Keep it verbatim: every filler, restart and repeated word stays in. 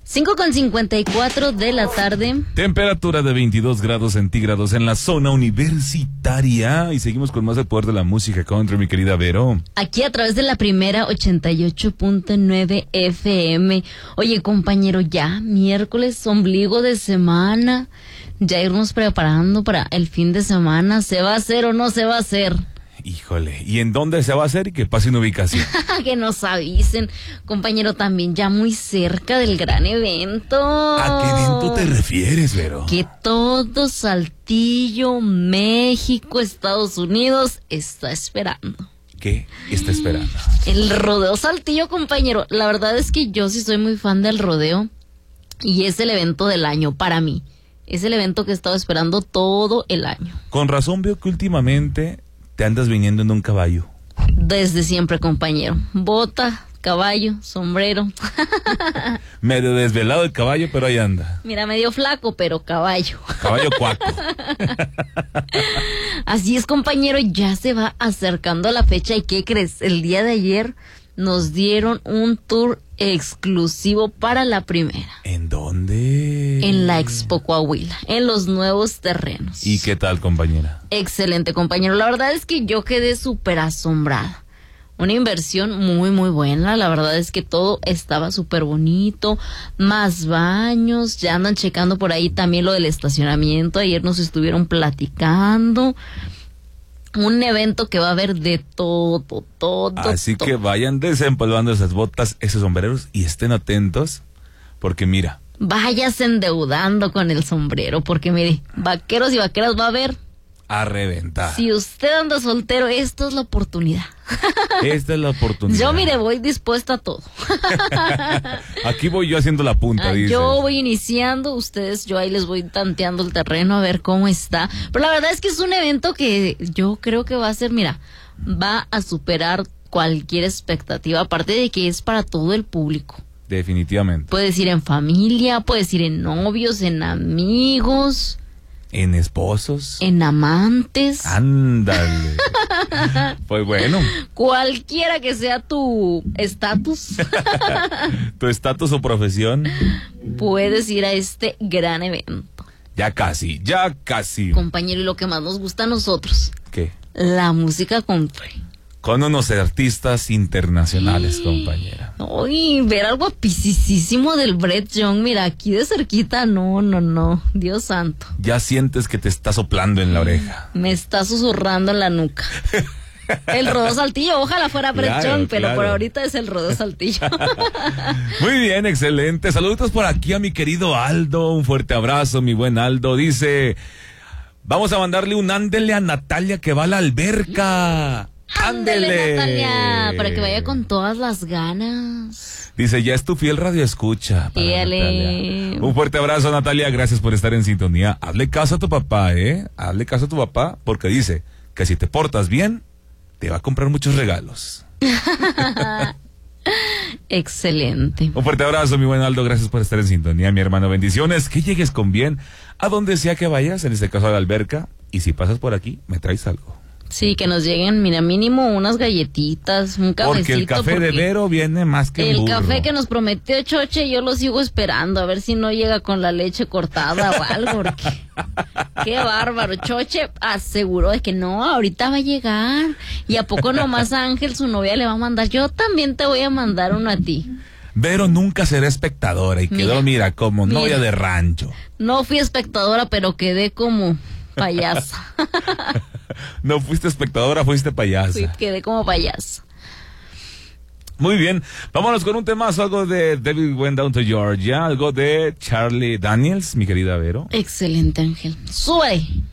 cinco con cincuenta y cuatro de la tarde. Temperatura de veintidós grados centígrados en la zona universitaria. Y seguimos con más del poder de la música country, mi querida Vero. Aquí a través de la primera ochenta y ocho punto nueve F M. Oye, compañero, ya miércoles, ombligo de semana. Ya irnos preparando para el fin de semana. ¿Se va a hacer o no se va a hacer? Híjole, ¿y en dónde se va a hacer? Y que pase una ubicación. Que nos avisen, compañero, también ya muy cerca del gran evento. ¿A qué evento te refieres, Vero? Que todo Saltillo, México, Estados Unidos está esperando. ¿Qué está esperando? El rodeo Saltillo, compañero. La verdad es que yo sí soy muy fan del rodeo y es el evento del año para mí. Es el evento que he estado esperando todo el año. Con razón veo que últimamente te andas viniendo en un caballo. Desde siempre, compañero. Bota, caballo, sombrero. Medio desvelado el caballo, pero ahí anda. Mira, medio flaco, pero caballo. Caballo cuaco. Así es, compañero, ya se va acercando la fecha. ¿Y qué crees? El día de ayer nos dieron un tour exclusivo para la primera. ¿En dónde? En la Expo Coahuila, en los nuevos terrenos. ¿Y qué tal, compañera? Excelente, compañero. La verdad es que yo quedé súper asombrada. Una inversión muy, muy buena. La verdad es que todo estaba súper bonito. Más baños. Ya andan checando por ahí también lo del estacionamiento. Ayer nos estuvieron platicando. Un evento que va a haber de todo, todo. Así todo. que vayan desempolvando esas botas, esos sombreros y estén atentos, porque mira. Váyase endeudando con el sombrero, porque mire, vaqueros y vaqueras va a haber. A reventar. Si usted anda soltero, esta es la oportunidad. Esta es la oportunidad. Yo, mire, voy dispuesta a todo. Aquí voy yo haciendo la punta, ah, dice. Yo voy iniciando, ustedes, yo ahí les voy tanteando el terreno a ver cómo está. Pero la verdad es que es un evento que yo creo que va a ser, mira, va a superar cualquier expectativa, aparte de que es para todo el público. Definitivamente. Puedes ir en familia, puedes ir en novios, en amigos. En esposos. En amantes. Ándale. Pues bueno. Cualquiera que sea tu estatus. Tu estatus o profesión. Puedes ir a este gran evento. Ya casi, ya casi. Compañero, y lo que más nos gusta a nosotros. ¿Qué? La música country. Con unos artistas internacionales, sí, compañera. Uy, ver algo guapísimo del Brett Young, mira, aquí de cerquita, no, no, no, Dios santo. Ya sientes que te está soplando en la oreja. Me está susurrando en la nuca. El rodeo Saltillo, ojalá fuera Brett Claro, Young, pero claro. por ahorita es el rodeo Saltillo. Muy bien, excelente. Saluditos por aquí a mi querido Aldo, un fuerte abrazo, mi buen Aldo. Dice, vamos a mandarle un ándele a Natalia que va a la alberca. Ándele, Natalia, para que vaya con todas las ganas. Dice, ya es tu fiel radio escucha. Fíjale. Un fuerte abrazo, Natalia, gracias por estar en sintonía. Hazle caso a tu papá, ¿eh? Hazle caso a tu papá, porque dice que si te portas bien, te va a comprar muchos regalos. Excelente. Un fuerte abrazo, mi buen Aldo, gracias por estar en sintonía, mi hermano. Bendiciones, que llegues con bien a donde sea que vayas, en este caso a la alberca. Y si pasas por aquí, me traes algo. Sí, que nos lleguen, mira, mínimo unas galletitas, un cafecito. Porque el café porque de Vero viene más que el burro. café que nos prometió Choche, yo lo sigo esperando, a ver si no llega con la leche cortada o algo, porque qué bárbaro. Choche aseguró de que no, ahorita va a llegar. Y a poco nomás a Ángel, su novia, le va a mandar. Yo también te voy a mandar uno a ti. Vero nunca será espectadora y quedó, mira, mira como mira, novia de rancho. No fui espectadora, pero quedé como payasa. No fuiste espectadora, fuiste payasa. Sí, quedé como payasa. Muy bien, vámonos con un temazo, algo de David Went Down to Georgia, algo de Charlie Daniels, mi querida Vero. Excelente, Ángel. Sube.